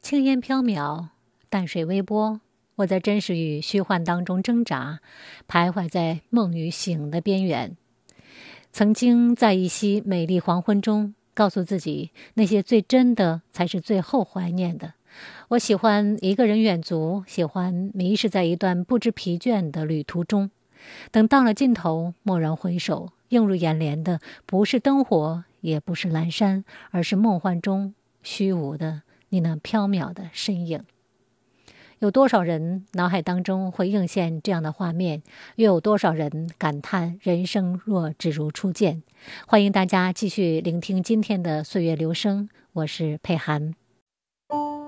轻烟缥缈，淡水微波，我在真实与虚幻当中挣扎，徘徊在梦与醒的边缘。曾经在一夕美丽黄昏中，告诉自己，那些最真的才是最后怀念的。我喜欢一个人远足，喜欢迷失在一段不知疲倦的旅途中。等到了尽头，蓦然回首，映入眼帘的不是灯火，也不是阑珊，而是梦幻中虚无的你那缥缈的身影。有多少人脑海当中会映现这样的画面，又有多少人感叹人生若只如初见？欢迎大家继续聆听今天的岁月留声，我是佩涵。